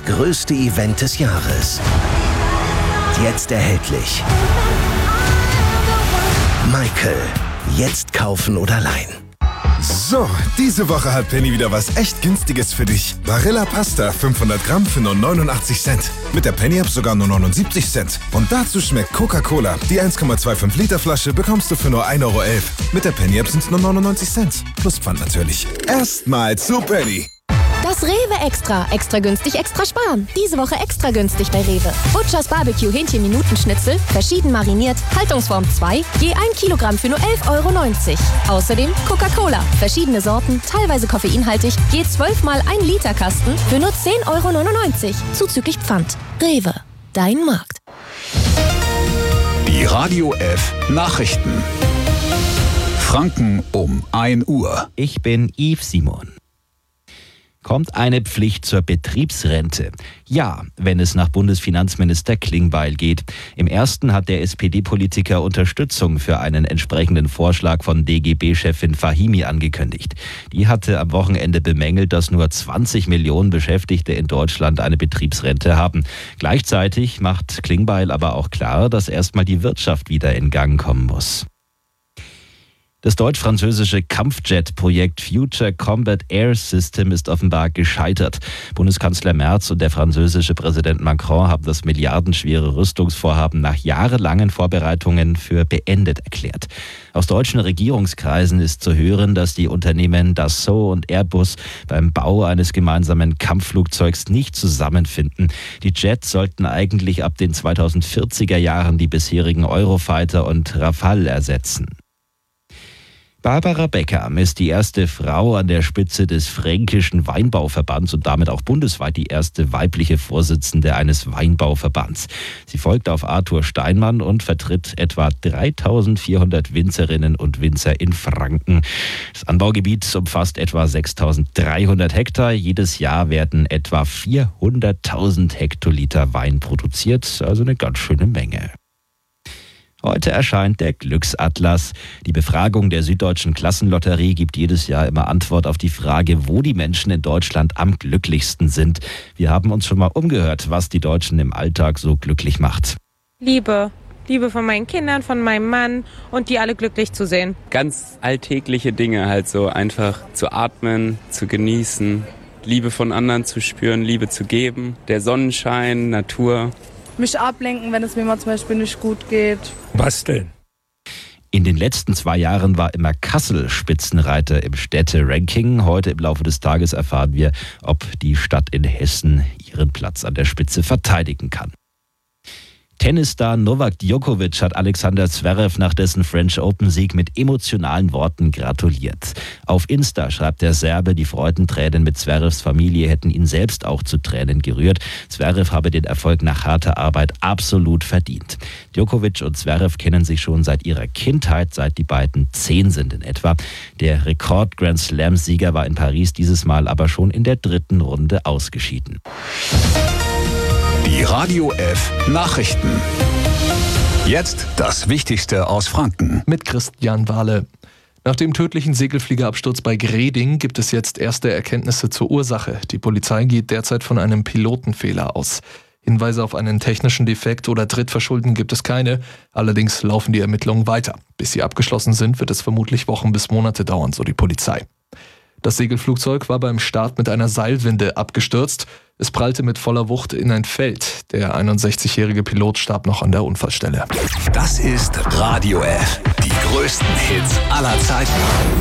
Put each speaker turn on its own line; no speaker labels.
größte Event des Jahres. Jetzt erhältlich. Michael. Jetzt kaufen oder leihen.
So, diese Woche hat Penny wieder was echt Günstiges für dich. Barilla Pasta 500 Gramm für nur 89 Cent. Mit der Penny-App sogar nur 79 Cent. Und dazu schmeckt Coca-Cola. Die 1,25 Liter Flasche bekommst du für nur 1,11 Euro. Mit der Penny-App sind es nur 99 Cent. Plus Pfand natürlich. Erstmal zu Penny.
Das Rewe Extra. Extra günstig, extra sparen. Diese Woche extra günstig bei Rewe. Butchers Barbecue Hähnchen-Minutenschnitzel, verschieden mariniert, Haltungsform 2, je 1 Kilogramm für nur 11,90 Euro. Außerdem Coca-Cola. Verschiedene Sorten, teilweise koffeinhaltig, je 12 mal 1 Liter Kasten für nur 10,99 Euro. Zuzüglich Pfand. Rewe. Dein Markt.
Die Radio F Nachrichten. Franken um 1 Uhr.
Ich bin Yves Simon. Kommt eine Pflicht zur Betriebsrente? Ja, wenn es nach Bundesfinanzminister Klingbeil geht. Im ersten hat der SPD-Politiker Unterstützung für einen entsprechenden Vorschlag von DGB-Chefin Fahimi angekündigt. Die hatte am Wochenende bemängelt, dass nur 20 Millionen Beschäftigte in Deutschland eine Betriebsrente haben. Gleichzeitig macht Klingbeil aber auch klar, dass erstmal die Wirtschaft wieder in Gang kommen muss. Das deutsch-französische Kampfjet-Projekt Future Combat Air System ist offenbar gescheitert. Bundeskanzler Merz und der französische Präsident Macron haben das milliardenschwere Rüstungsvorhaben nach jahrelangen Vorbereitungen für beendet erklärt. Aus deutschen Regierungskreisen ist zu hören, dass die Unternehmen Dassault und Airbus beim Bau eines gemeinsamen Kampfflugzeugs nicht zusammenfinden. Die Jets sollten eigentlich ab den 2040er Jahren die bisherigen Eurofighter und Rafale ersetzen. Barbara Becker ist die erste Frau an der Spitze des Fränkischen Weinbauverbands und damit auch bundesweit die erste weibliche Vorsitzende eines Weinbauverbands. Sie folgt auf Arthur Steinmann und vertritt etwa 3.400 Winzerinnen und Winzer in Franken. Das Anbaugebiet umfasst etwa 6.300 Hektar. Jedes Jahr werden etwa 400.000 Hektoliter Wein produziert, also eine ganz schöne Menge. Heute erscheint der Glücksatlas. Die Befragung der Süddeutschen Klassenlotterie gibt jedes Jahr immer Antwort auf die Frage, wo die Menschen in Deutschland am glücklichsten sind. Wir haben uns schon mal umgehört, was die Deutschen im Alltag so glücklich macht.
Liebe von meinen Kindern, von meinem Mann und die alle glücklich zu sehen.
Ganz alltägliche Dinge halt so, einfach zu atmen, zu genießen, Liebe von anderen zu spüren, Liebe zu geben, der Sonnenschein, Natur.
Mich ablenken, wenn es mir mal zum Beispiel nicht gut geht.
Basteln.
In den letzten 2 Jahren war immer Kassel Spitzenreiter im Städte-Ranking. Heute im Laufe des Tages erfahren wir, ob die Stadt in Hessen ihren Platz an der Spitze verteidigen kann. Tennisstar Novak Djokovic hat Alexander Zverev nach dessen French Open-Sieg mit emotionalen Worten gratuliert. Auf Insta schreibt der Serbe, die Freudentränen mit Zverevs Familie hätten ihn selbst auch zu Tränen gerührt. Zverev habe den Erfolg nach harter Arbeit absolut verdient. Djokovic und Zverev kennen sich schon seit ihrer Kindheit, seit die beiden 10 sind in etwa. Der Rekord-Grand-Slam-Sieger war in Paris dieses Mal aber schon in der 3. Runde ausgeschieden.
Die Radio F Nachrichten. Jetzt das Wichtigste aus Franken.
Mit Christian Wahle. Nach dem tödlichen Segelfliegerabsturz bei Greding gibt es jetzt erste Erkenntnisse zur Ursache. Die Polizei geht derzeit von einem Pilotenfehler aus. Hinweise auf einen technischen Defekt oder Drittverschulden gibt es keine. Allerdings laufen die Ermittlungen weiter. Bis sie abgeschlossen sind, wird es vermutlich Wochen bis Monate dauern, so die Polizei. Das Segelflugzeug war beim Start mit einer Seilwinde abgestürzt. Es prallte mit voller Wucht in ein Feld. Der 61-jährige Pilot starb noch an der Unfallstelle.
Das ist Radio F. Die größten Hits aller Zeiten.